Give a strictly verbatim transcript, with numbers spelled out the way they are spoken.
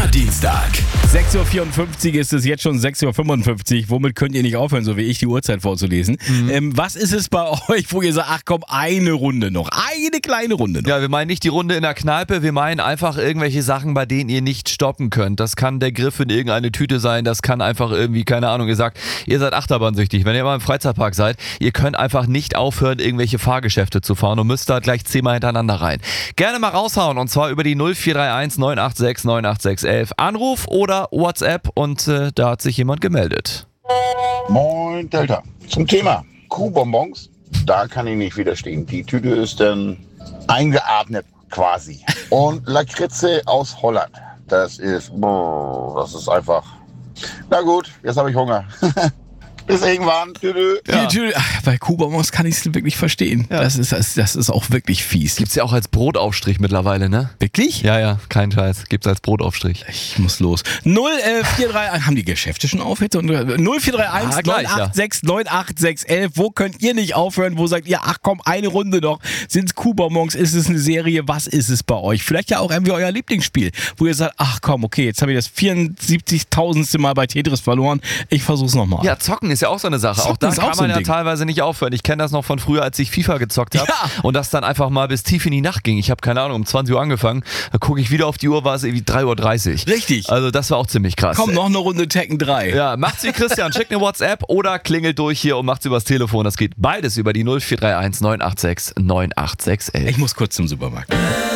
Dienstag. sechs Uhr vierundfünfzig ist es, jetzt schon sechs Uhr fünfundfünfzig. Womit könnt ihr nicht aufhören, so wie ich, die Uhrzeit vorzulesen? Mhm. Ähm, was ist es bei euch, wo ihr sagt, ach komm, eine Runde noch, eine kleine Runde noch? Ja, wir meinen nicht die Runde in der Kneipe, wir meinen einfach irgendwelche Sachen, bei denen ihr nicht stoppen könnt. Das kann der Griff in irgendeine Tüte sein, das kann einfach irgendwie, keine Ahnung, ihr sagt, ihr seid achterbahnsüchtig. Wenn ihr mal im Freizeitpark seid, ihr könnt einfach nicht aufhören, irgendwelche Fahrgeschäfte zu fahren und müsst da gleich zehnmal hintereinander rein. Gerne mal raushauen und zwar über die null vier drei eins neun acht sechs neun acht sechs elf. Anruf oder WhatsApp und äh, da hat sich jemand gemeldet. Moin Delta. Zum Thema Kuhbonbons, da kann ich nicht widerstehen. Die Tüte ist dann eingeatmet quasi. Und Lakritze aus Holland, das ist, boah, das ist einfach, na gut, jetzt habe ich Hunger. Bis irgendwann. Tüdü. Ja. Tüdü. Ach, bei Kuhbonbons kann ich es wirklich verstehen. Ja. Das, ist, das, das ist auch wirklich fies. Gibt's ja auch als Brotaufstrich mittlerweile, ne? Wirklich? Ja, ja, kein Scheiß. Gibt's als Brotaufstrich. Ich muss los. null vier drei eins, haben die Geschäfte schon auf jetzt? null vier drei eins neun acht sechs neun acht sechs elf. Wo könnt ihr nicht aufhören? Wo sagt ihr, ach komm, eine Runde noch? Sind's Kuhbonbons? Ist es eine Serie? Was ist es bei euch? Vielleicht ja auch irgendwie euer Lieblingsspiel, wo ihr sagt, ach komm, okay, jetzt habe ich das vierundsiebzigtausendste Mal bei Tetris verloren. Ich versuch's nochmal. Ja, zocken ist ja auch so eine Sache. Zocken auch da kann man so ja Ding. teilweise nicht aufhören. Ich kenne das noch von früher, als ich FIFA gezockt habe. Ja. Und das dann einfach mal bis tief in die Nacht ging. Ich habe keine Ahnung, um zwanzig Uhr angefangen. Da gucke ich wieder auf die Uhr, war es irgendwie drei Uhr dreißig. Richtig. Also das war auch ziemlich krass. Komm, noch eine Runde Tekken drei. Ja, macht's wie Christian. Schickt eine WhatsApp oder klingelt durch hier und macht's übers Telefon. Das geht beides über die null vier drei eins neun acht sechs neun acht sechs elf. Ich muss kurz zum Supermarkt.